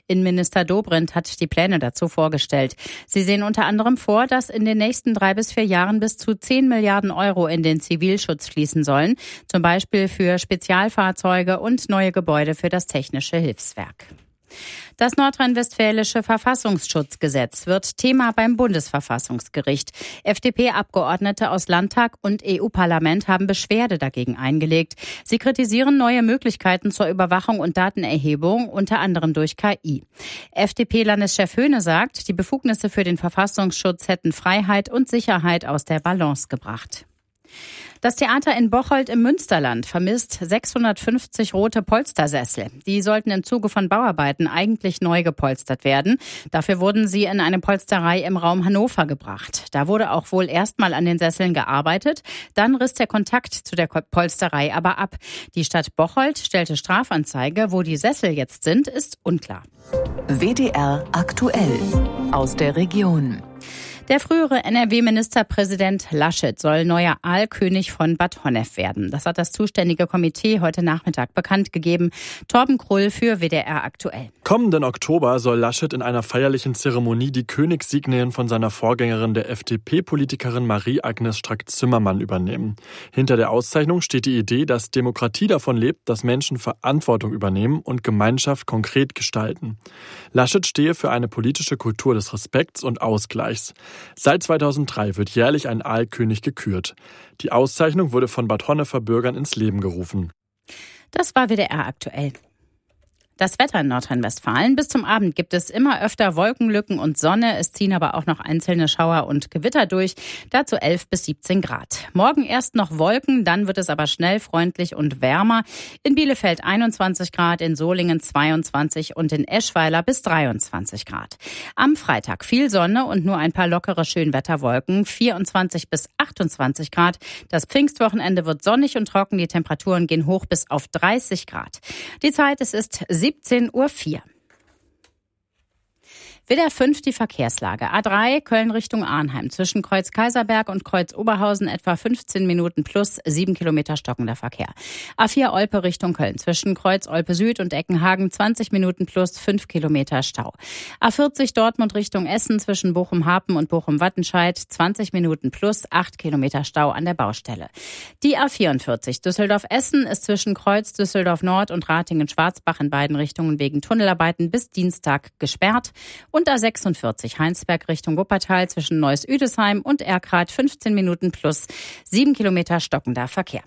Innenminister Dobrindt hat die Pläne dazu vorgestellt. Sie sehen unter anderem vor, dass in den nächsten 3 bis 4 Jahren bis zu 10 Milliarden Euro in den Zivilschutz fließen sollen, zum Beispiel für Spezialfahrzeuge und neue Gebäude für das Technische Hilfswerk. Das nordrhein-westfälische Verfassungsschutzgesetz wird Thema beim Bundesverfassungsgericht. FDP-Abgeordnete aus Landtag und EU-Parlament haben Beschwerde dagegen eingelegt. Sie kritisieren neue Möglichkeiten zur Überwachung und Datenerhebung, unter anderem durch KI. FDP-Landeschef Höhne sagt, die Befugnisse für den Verfassungsschutz hätten Freiheit und Sicherheit aus der Balance gebracht. Das Theater in Bocholt im Münsterland vermisst 650 rote Polstersessel. Die sollten im Zuge von Bauarbeiten eigentlich neu gepolstert werden. Dafür wurden sie in eine Polsterei im Raum Hannover gebracht. Da wurde auch wohl erstmal an den Sesseln gearbeitet. Dann riss der Kontakt zu der Polsterei aber ab. Die Stadt Bocholt stellte Strafanzeige. Wo die Sessel jetzt sind, ist unklar. WDR aktuell aus der Region. Der frühere NRW-Ministerpräsident Laschet soll neuer Aalkönig von Bad Honnef werden. Das hat das zuständige Komitee heute Nachmittag bekannt gegeben. Torben Krull für WDR aktuell. Kommenden Oktober soll Laschet in einer feierlichen Zeremonie die Königssignien von seiner Vorgängerin, der FDP-Politikerin Marie-Agnes Strack-Zimmermann, übernehmen. Hinter der Auszeichnung steht die Idee, dass Demokratie davon lebt, dass Menschen Verantwortung übernehmen und Gemeinschaft konkret gestalten. Laschet stehe für eine politische Kultur des Respekts und Ausgleichs. Seit 2003 wird jährlich ein Aalkönig gekürt. Die Auszeichnung wurde von Bad Honnefer Bürgern ins Leben gerufen. Das war WDR aktuell. Das Wetter in Nordrhein-Westfalen. Bis zum Abend gibt es immer öfter Wolkenlücken und Sonne. Es ziehen aber auch noch einzelne Schauer und Gewitter durch. Dazu 11 bis 17 Grad. Morgen erst noch Wolken, dann wird es aber schnell freundlich und wärmer. In Bielefeld 21 Grad, in Solingen 22 und in Eschweiler bis 23 Grad. Am Freitag viel Sonne und nur ein paar lockere Schönwetterwolken. 24 bis 28 Grad. Das Pfingstwochenende wird sonnig und trocken. Die Temperaturen gehen hoch bis auf 30 Grad. Die Zeit, es ist 17:04 Uhr. WDR 5 die Verkehrslage. A3 Köln Richtung Arnheim. Zwischen Kreuz Kaiserberg und Kreuz Oberhausen etwa 15 Minuten plus 7 Kilometer stockender Verkehr. A4 Olpe Richtung Köln. Zwischen Kreuz Olpe Süd und Eckenhagen 20 Minuten plus 5 Kilometer Stau. A40 Dortmund Richtung Essen. Zwischen Bochum-Hapen und Bochum-Wattenscheid 20 Minuten plus 8 Kilometer Stau an der Baustelle. Die A44 Düsseldorf-Essen ist zwischen Kreuz Düsseldorf Nord und Ratingen-Schwarzbach in beiden Richtungen wegen Tunnelarbeiten bis Dienstag gesperrt. Und A46 Heinsberg Richtung Wuppertal zwischen Neuss-Üdesheim und Erkrath 15 Minuten plus 7 Kilometer stockender Verkehr.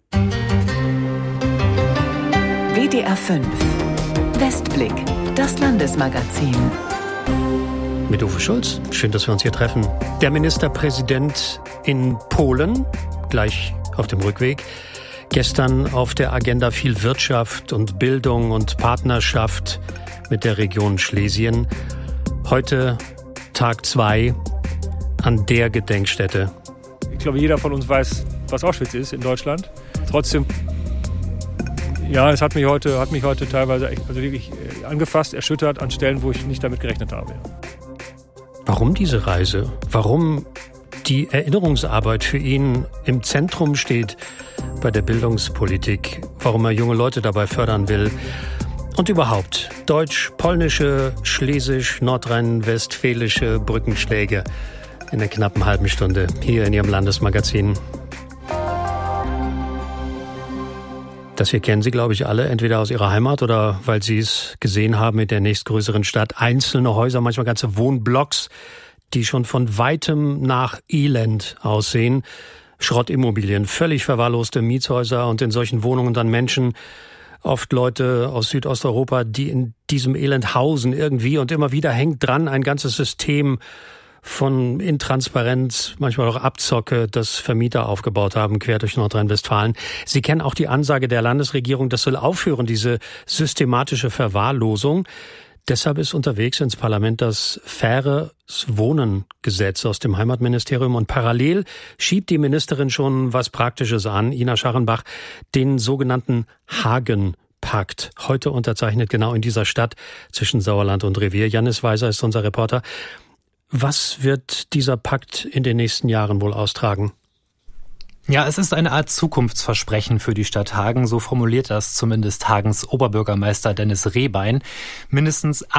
WDR 5 Westblick, das Landesmagazin. Mit Uwe Schulz. Schön, dass wir uns hier treffen. Der Ministerpräsident in Polen, gleich auf dem Rückweg. Gestern auf der Agenda viel Wirtschaft und Bildung und Partnerschaft mit der Region Schlesien. Heute Tag 2 an der Gedenkstätte. Ich glaube, jeder von uns weiß, was Auschwitz ist in Deutschland. Trotzdem, ja, es hat mich heute teilweise echt, also wirklich angefasst, erschüttert an Stellen, wo ich nicht damit gerechnet habe. Warum diese Reise? Warum die Erinnerungsarbeit für ihn im Zentrum steht bei der Bildungspolitik? Warum er junge Leute dabei fördern will? Und überhaupt deutsch, polnische, schlesisch, nordrhein-westfälische Brückenschläge in der knappen halben Stunde hier in Ihrem Landesmagazin. Das hier kennen Sie, glaube ich, alle, entweder aus Ihrer Heimat oder weil Sie es gesehen haben in der nächstgrößeren Stadt. Einzelne Häuser, manchmal ganze Wohnblocks, die schon von weitem nach Elend aussehen. Schrottimmobilien, völlig verwahrloste Mietshäuser und in solchen Wohnungen dann Menschen, oft Leute aus Südosteuropa, die in diesem Elend hausen irgendwie und immer wieder hängt dran ein ganzes System von Intransparenz, manchmal auch Abzocke, das Vermieter aufgebaut haben, quer durch Nordrhein-Westfalen. Sie kennen auch die Ansage der Landesregierung, das soll aufhören, diese systematische Verwahrlosung. Deshalb ist unterwegs ins Parlament das Faires Wohnen-Gesetz aus dem Heimatministerium und parallel schiebt die Ministerin schon was Praktisches an, Ina Scharrenbach, den sogenannten Hagen-Pakt. Heute unterzeichnet genau in dieser Stadt zwischen Sauerland und Revier. Jannis Weiser ist unser Reporter. Was wird dieser Pakt in den nächsten Jahren wohl austragen? Ja, es ist eine Art Zukunftsversprechen für die Stadt Hagen. So formuliert das zumindest Hagens Oberbürgermeister Dennis Rehbein. Mindestens